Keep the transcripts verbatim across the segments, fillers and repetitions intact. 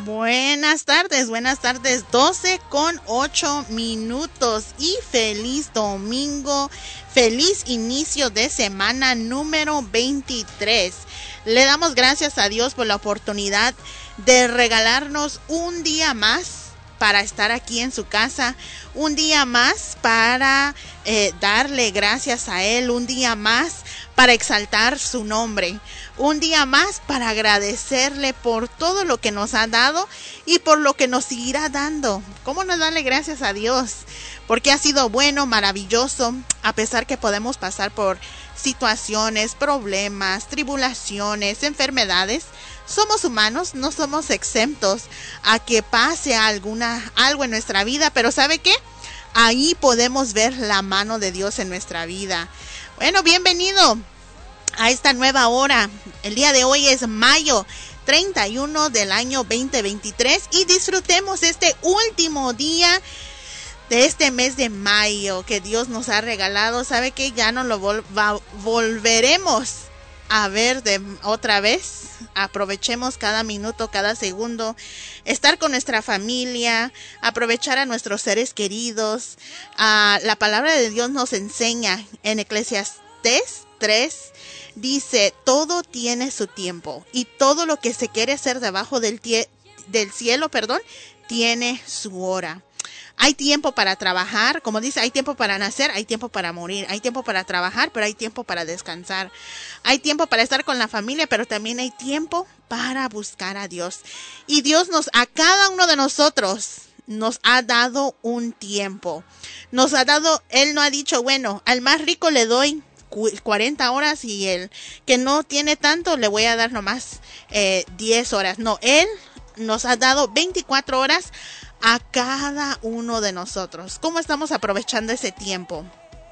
Buenas tardes, buenas tardes, doce con ocho minutos y feliz domingo, feliz inicio de semana número veintitrés. Le damos gracias a Dios por la oportunidad de regalarnos un día más para estar aquí en su casa, un día más para eh, darle gracias a Él, un día más para exaltar su nombre, un día más para agradecerle por todo lo que nos ha dado y por lo que nos seguirá dando. ¿Cómo no darle gracias a Dios? Porque ha sido bueno, maravilloso, a pesar que podemos pasar por situaciones, problemas, tribulaciones, enfermedades. Somos humanos, no somos exentos a que pase alguna, algo en nuestra vida, pero ¿sabe qué? Ahí podemos ver la mano de Dios en nuestra vida. Bueno, bienvenido a esta nueva hora. El día de hoy es mayo treinta y uno del año veinte veintitrés y disfrutemos este último día de este mes de mayo que Dios nos ha regalado. ¿Sabe qué? Ya no lo vol- va- volveremos a ver de otra vez. Aprovechemos cada minuto, cada segundo, estar con nuestra familia, aprovechar a nuestros seres queridos. Uh, la palabra de Dios nos enseña en Eclesiastés tres, dice, todo tiene su tiempo y todo lo que se quiere hacer debajo del, tie- del cielo, perdón, tiene su hora. Hay tiempo para trabajar, como dice, hay tiempo para nacer, hay tiempo para morir, hay tiempo para trabajar, pero hay tiempo para descansar. Hay tiempo para estar con la familia, pero también hay tiempo para buscar a Dios. Y Dios nos, a cada uno de nosotros, nos ha dado un tiempo. Nos ha dado, Él no ha dicho, bueno, al más rico le doy cuarenta horas y el que no tiene tanto le voy a dar nomás eh, diez horas. No, Él nos ha dado veinticuatro horas a cada uno de nosotros. ¿Cómo estamos aprovechando ese tiempo?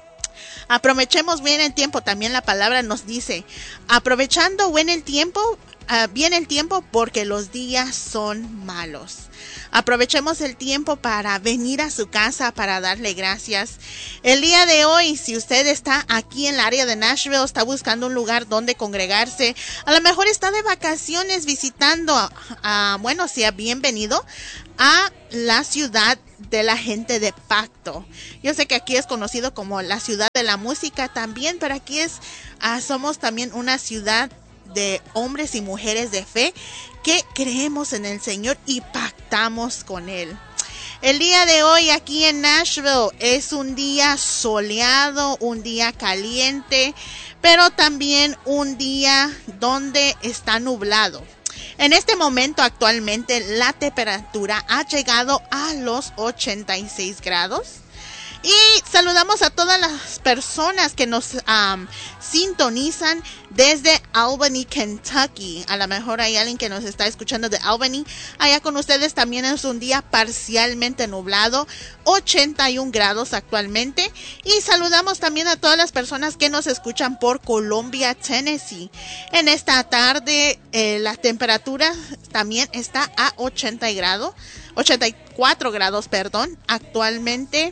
Aprovechemos bien el tiempo. También la palabra nos dice, aprovechando bien el tiempo, uh, bien el tiempo porque los días son malos. Aprovechemos el tiempo para venir a su casa, para darle gracias. El día de hoy, si usted está aquí en el área de Nashville, está buscando un lugar donde congregarse, a lo mejor está de vacaciones visitando, uh, bueno, sea bienvenido a la ciudad de la gente de pacto. Yo sé que aquí es conocido como la ciudad de la música también, pero aquí es, uh, somos también una ciudad de hombres y mujeres de fe que creemos en el Señor y pactamos con Él. El día de hoy aquí en Nashville es un día soleado, un día caliente, pero también un día donde está nublado. En este momento actualmente la temperatura ha llegado a los ochenta y seis grados. Y saludamos a todas las personas que nos um, sintonizan desde Albany, Kentucky. A lo mejor hay alguien que nos está escuchando de Albany. Allá con ustedes también es un día parcialmente nublado, ochenta y un grados actualmente. Y saludamos también a todas las personas que nos escuchan por Columbia, Tennessee. En esta tarde eh, la temperatura también está a ochenta grados, ochenta y cuatro grados, perdón, actualmente.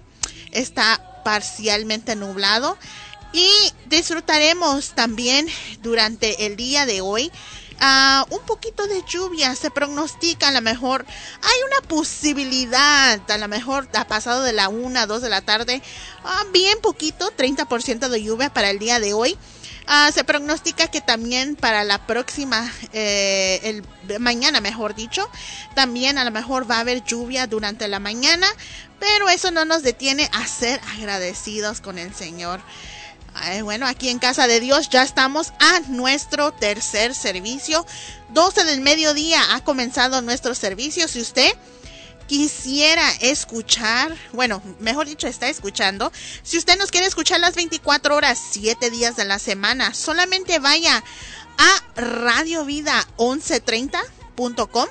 Está parcialmente nublado y disfrutaremos también durante el día de hoy uh, un poquito de lluvia. Se pronostica, a lo mejor hay una posibilidad, a lo mejor ha pasado de la una a dos de la tarde, uh, bien poquito, treinta por ciento de lluvia para el día de hoy. Uh, se pronostica que también para la próxima, eh, el, mañana mejor dicho, también a lo mejor va a haber lluvia durante la mañana, pero eso no nos detiene a ser agradecidos con el Señor. Ay, bueno, aquí en Casa de Dios ya estamos a nuestro tercer servicio. doce del mediodía ha comenzado nuestro servicio. Si usted quisiera escuchar, bueno, mejor dicho, está escuchando. Si usted nos quiere escuchar las veinticuatro horas, siete días de la semana, solamente vaya a radio vida once treinta punto com.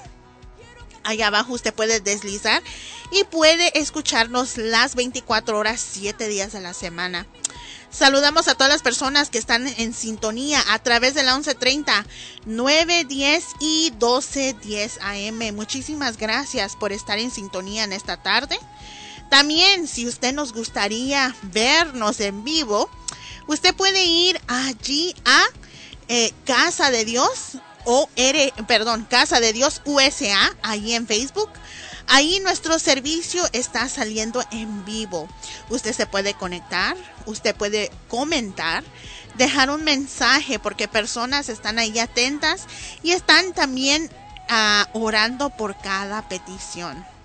Allá abajo usted puede deslizar y puede escucharnos las veinticuatro horas, siete días de la semana. Saludamos a todas las personas que están en sintonía a través de la once treinta, nueve diez y doce diez A M. Muchísimas gracias por estar en sintonía en esta tarde. También, si usted nos gustaría vernos en vivo, usted puede ir allí a eh, Casa de Dios O R, perdón, Casa de Dios U S A, ahí en Facebook. Ahí nuestro servicio está saliendo en vivo. Usted se puede conectar, usted puede comentar, dejar un mensaje, porque personas están ahí atentas y están también uh, orando por cada petición.